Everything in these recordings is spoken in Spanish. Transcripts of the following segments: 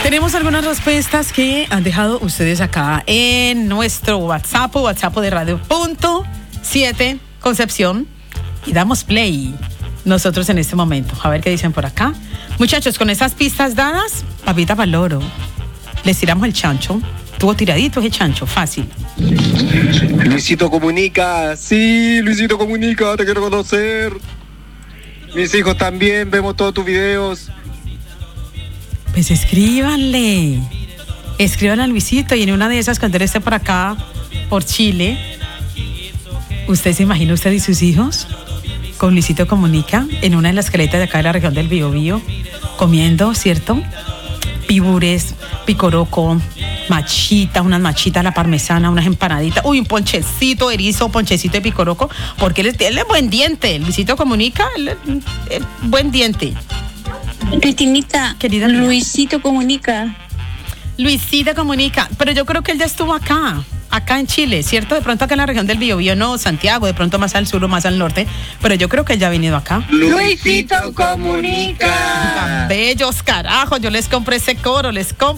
Tenemos algunas respuestas que han dejado ustedes acá en nuestro WhatsApp de Radio.7 Concepción. Y damos play nosotros en este momento. A ver qué dicen por acá. Muchachos, con esas pistas dadas, papita pa'l loro. Les tiramos el chancho. Tuvo tiradito ese chancho, fácil. Luisito Comunica, sí, Luisito Comunica, te quiero conocer. Mis hijos también, vemos todos tus videos. Pues escríbanle. Escriban a Luisito y en una de esas, cuando él esté por acá, por Chile, ¿usted se imagina usted y sus hijos con Luisito Comunica en una de las caletas de acá de la región del Biobío, comiendo, ¿cierto? Pibures, picoroco, machita, unas machitas a la parmesana, unas empanaditas, uy, un ponchecito erizo, ponchecito de picoroco, porque él es buen diente, Luisito Comunica, él es buen diente. Cristinita, querida Luisito Comunica. Luisito Comunica, pero yo creo que él ya estuvo acá en Chile, ¿cierto? De pronto acá en la región del Biobío, no, Santiago, de pronto más al sur o más al norte, pero yo creo que él ya ha venido acá. Luisito Comunica. Tan bellos, carajo, yo les compré ese coro.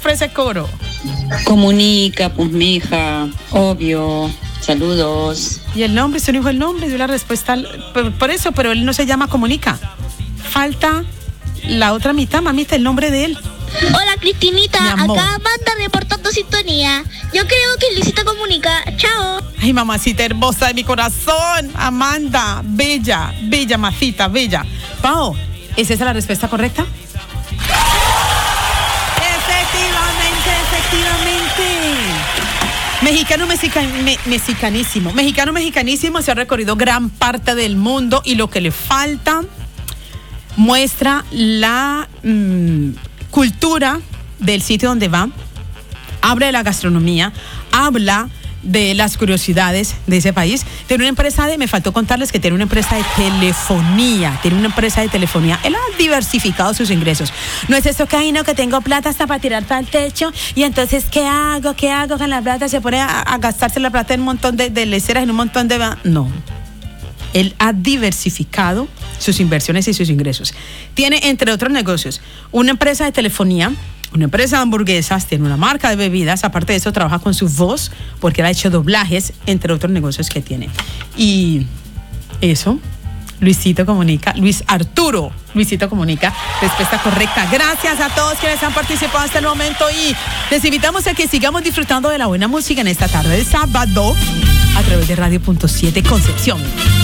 Comunica, pues mija, obvio. Saludos. Y el nombre, se dijo el nombre, dio la respuesta por eso, pero él no se llama Comunica. Falta la otra mitad, mamita, el nombre de él. Hola Cristinita, acá Amanda reportando sintonía. Yo creo que Luisito Comunica. Chao. Ay, mamacita hermosa de mi corazón, Amanda, bella, macita, bella. Pao, ¿es esa la respuesta correcta? Efectivamente. Mexicanísimo, se ha recorrido gran parte del mundo y lo que le falta muestra la cultura del sitio donde va, habla de la gastronomía, habla de las curiosidades de ese país. Tiene una empresa me faltó contarles que tiene una empresa de telefonía, él ha diversificado sus ingresos. No es eso que hay, no, que tengo plata hasta para tirar para el techo y entonces ¿qué hago con la plata? Se pone a gastarse la plata en un montón de leceras, en un montón de... No. Él ha diversificado sus inversiones y sus ingresos. Tiene, entre otros negocios, una empresa de telefonía, una empresa de hamburguesas, tiene una marca de bebidas, aparte de eso trabaja con su voz, porque él ha hecho doblajes, entre otros negocios que tiene. Y eso, Luisito Comunica, Luisito Comunica, respuesta correcta. Gracias a todos quienes han participado hasta el momento y les invitamos a que sigamos disfrutando de la buena música en esta tarde de sábado a través de Radio.7 Concepción.